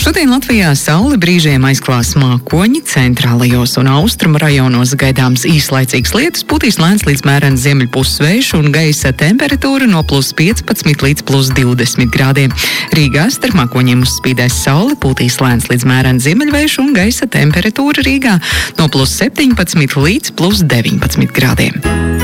Šodien Latvijā saule brīžiem aizklās mākoņi, centrālajos un austrumu rajonos gaidāms īslaicīgs lietus, pūtīs lēns līdz mērens ziemeļpuses vējš un gaisa temperatūra no +15 līdz +20 grādiem. Rīgā starp mākoņiem uzspīdēs saule, pūtīs lēns līdz mērens ziemeļvējš un gaisa temperatūra Rīgā no +17 līdz +19 grādiem.